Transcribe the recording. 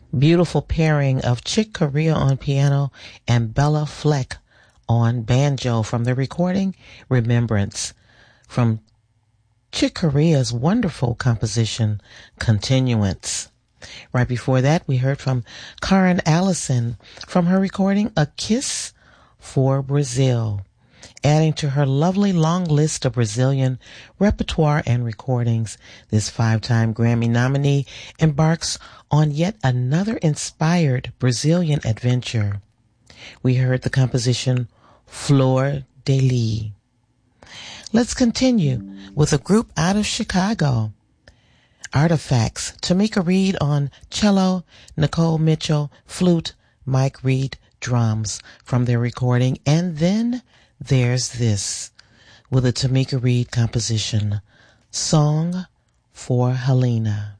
Beautiful pairing of Chick Corea on piano and Bella Fleck on banjo from the recording Remembrance, from Chick Corea's wonderful composition Continuance. Right before that, we heard from Karen Allison from her recording A Kiss for Brazil, adding to her lovely long list of Brazilian repertoire and recordings. This 5-time Grammy nominee embarks on yet another inspired Brazilian adventure. We heard the composition Flor de Lis. Let's continue with a group out of Chicago, Artifacts. Tamika Reed on cello, Nicole Mitchell flute, Mike Reed drums from their recording And Then There's This, with a Tamika Reed composition, Song for Helena.